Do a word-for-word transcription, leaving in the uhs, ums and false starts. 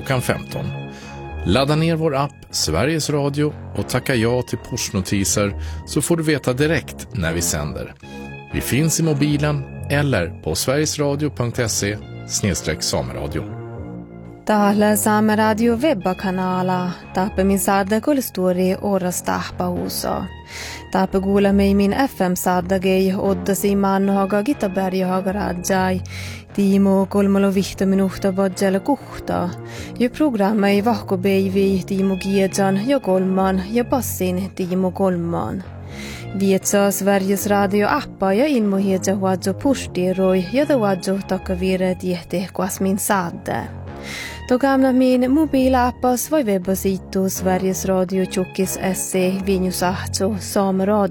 klockan femton. Ladda ner vår app Sveriges Radio och tacka ja till pushnotiser så får du veta direkt när vi sänder. Vi finns i mobilen eller på sverigesradio punkt se snedstreck sameradio. Täällä Saameradio webbakanala taapemi saada kulstori oras tahpahuuso. Taape kuulemme min F M-saadagei oddasi maannohaga Gitaberghaga rajai. Tiimo kolmalo vihto minuutta vodjalla kuhta. Ja programma ei vahko beivi Tiimo Giedjan ja kolman ja passin Tiimo kolman. Vietsa Sveriges Radio appa ja ilmohiedja huadjo pustiroi ja da huadjo takavire tiehte kuasmin saadde. Då gamla min mobilappas voi webbasiittu Sveriges Radio tjockis se vinjusahto Sameradio.